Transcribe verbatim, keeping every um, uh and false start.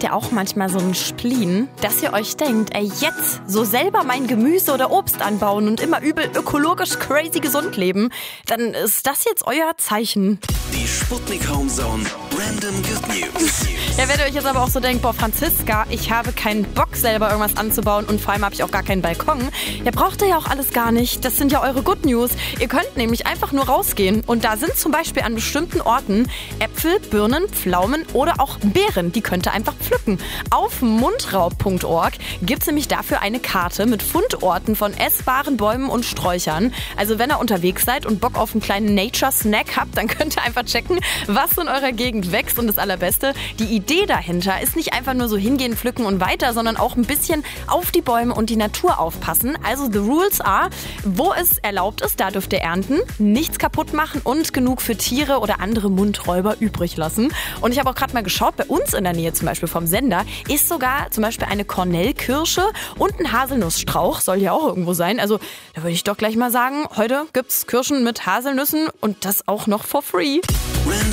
Habt ihr auch manchmal so einen Spleen, dass ihr euch denkt, ey, jetzt so selber mein Gemüse oder Obst anbauen und immer übel ökologisch crazy gesund leben? Dann ist das jetzt euer Zeichen. Die Sputnik Homezone Random Good News. Ja, werdet ihr euch jetzt aber auch so denken, boah, Franziska, ich habe keinen Bock, selber irgendwas anzubauen und vor allem habe ich auch gar keinen Balkon. Ja, braucht ihr ja auch alles gar nicht. Das sind ja eure Good News. Ihr könnt nämlich einfach nur rausgehen und da sind zum Beispiel an bestimmten Orten Äpfel, Birnen, Pflaumen oder auch Beeren. Die könnt ihr einfach pflücken. Auf mundraub punkt org gibt es nämlich dafür eine Karte mit Fundorten von essbaren Bäumen und Sträuchern. Also wenn ihr unterwegs seid und Bock auf einen kleinen Nature-Snack habt, dann könnt ihr einfach checken, was in eurer Gegend wächst. Und das Allerbeste, die Idee dahinter ist nicht einfach nur so hingehen, pflücken und weiter, sondern auch ein bisschen auf die Bäume und die Natur aufpassen. Also the rules are, wo es erlaubt ist, da dürft ihr ernten, nichts kaputt machen und genug für Tiere oder andere Mundräuber übrig lassen. Und ich habe auch gerade mal geschaut, bei uns in der Nähe zum Beispiel vom Sender ist sogar zum Beispiel eine Kornellkirsche und ein Haselnussstrauch, soll ja auch irgendwo sein. Also da würde ich doch gleich mal sagen, heute gibt's Kirschen mit Haselnüssen und das auch noch for free.